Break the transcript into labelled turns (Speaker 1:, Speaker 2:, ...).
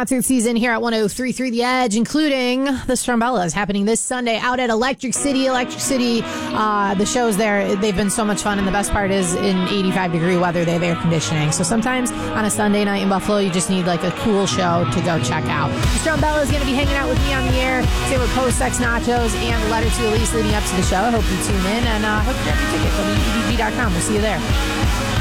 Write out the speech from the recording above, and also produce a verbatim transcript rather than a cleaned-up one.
Speaker 1: concert season here at one oh three point three The Edge, including the Strumbellas, happening this Sunday out at Electric City. Electric City, uh, the shows there, they've been so much fun, and the best part is in eighty-five degree weather, they have air conditioning. So sometimes on a Sunday night in Buffalo, you just need like a cool show to go check out. The Strumbellas going to be hanging out with me on the air, same with Post Sex Nachos and Letter to Elise leading up to the show. I hope you tune in, and I uh, hope you grab your ticket. Go to E D G dot com. We'll see you there.